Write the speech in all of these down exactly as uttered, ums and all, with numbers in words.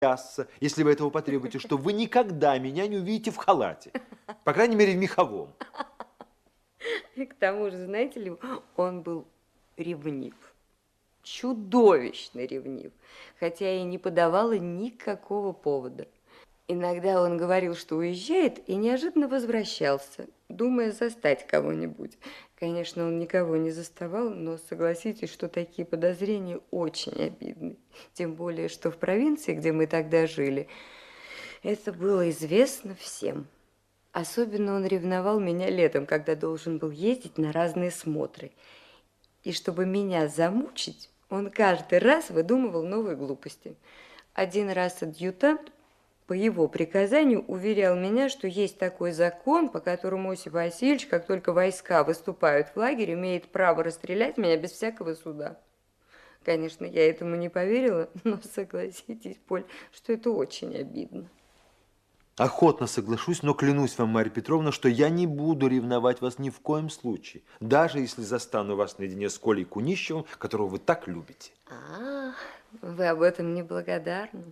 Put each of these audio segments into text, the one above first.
поклясться, если вы этого потребуете, что вы никогда меня не увидите в халате. По крайней мере, в меховом. И к тому же, знаете ли, он был ревнив. Чудовищно ревнив. Хотя я и не подавала никакого повода. Иногда он говорил, что уезжает, и неожиданно возвращался, думая застать кого-нибудь. Конечно, он никого не заставал, но согласитесь, что такие подозрения очень обидны. Тем более, что в провинции, где мы тогда жили, это было известно всем. Особенно он ревновал меня летом, когда должен был ездить на разные смотры. И чтобы меня замучить, он каждый раз выдумывал новые глупости. Один раз адъютант по его приказанию уверял меня, что есть такой закон, по которому Осип Васильевич, как только войска выступают в лагерь, имеет право расстрелять меня без всякого суда. Конечно, я этому не поверила, но согласитесь, Поль, что это очень обидно. Охотно соглашусь, но клянусь вам, Марья Петровна, что я не буду ревновать вас ни в коем случае, даже если застану вас наедине с Колей Кунищевым, которого вы так любите. А, вы об этом не благодарны.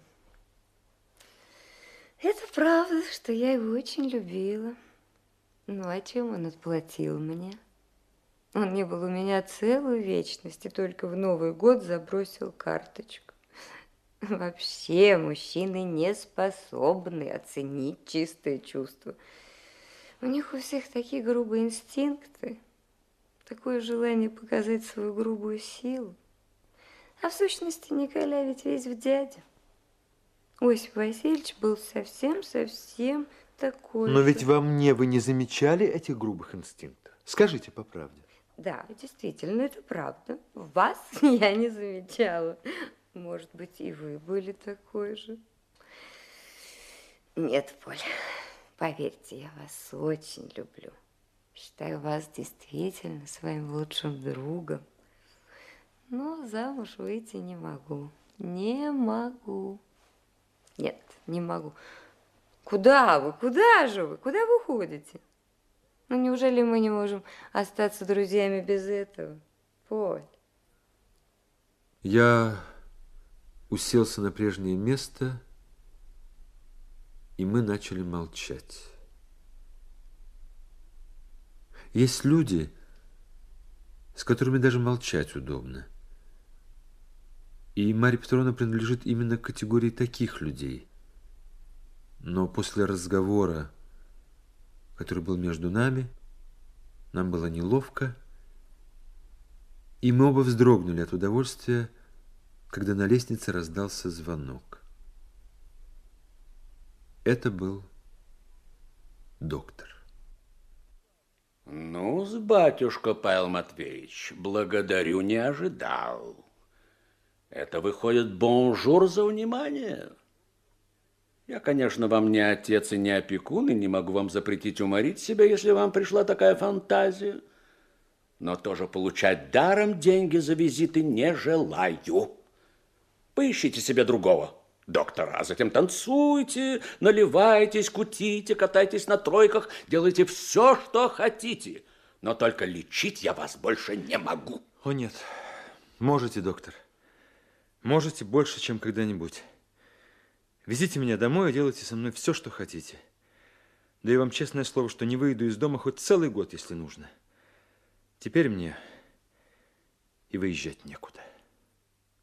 Это правда, что я его очень любила. Ну, а чем он отплатил мне? Он не был у меня целую вечность, и только в Новый год забросил карточку. Вообще, мужчины не способны оценить чистые чувства. У них у всех такие грубые инстинкты, такое желание показать свою грубую силу. А в сущности, Николя ведь весь в дядю. Осип Васильевич был совсем-совсем такой Но же. ведь во мне вы не замечали этих грубых инстинктов? Скажите по правде. Да, действительно, это правда. Вас я не замечала. Может быть, и вы были такой же. Нет, Поля, поверьте, я вас очень люблю. Считаю вас действительно своим лучшим другом. Но замуж выйти не могу. Не могу. Нет, не могу. Куда вы? Куда же вы? Куда вы ходите? Ну, неужели мы не можем остаться друзьями без этого? Поль. Я уселся на прежнее место, и мы начали молчать. Есть люди, с которыми даже молчать удобно. И Марья Петровна принадлежит именно к категории таких людей. Но после разговора, который был между нами, нам было неловко, и мы оба вздрогнули от удовольствия, когда на лестнице раздался звонок. Это был доктор. Ну-с, батюшка Павел Матвеевич, благодарю, не ожидал. Это выходит бонжур за внимание. Я, конечно, вам не отец и не опекун, и не могу вам запретить уморить себя, если вам пришла такая фантазия. Но тоже получать даром деньги за визиты не желаю. Поищите себе другого доктора, а затем танцуйте, наливайтесь, кутите, катайтесь на тройках, делайте все, что хотите. Но только лечить я вас больше не могу. О, нет. Можете, доктор. Можете больше, чем когда-нибудь. Везите меня домой и делайте со мной все, что хотите. Даю вам честное слово, что не выйду из дома хоть целый год, если нужно. Теперь мне и выезжать некуда.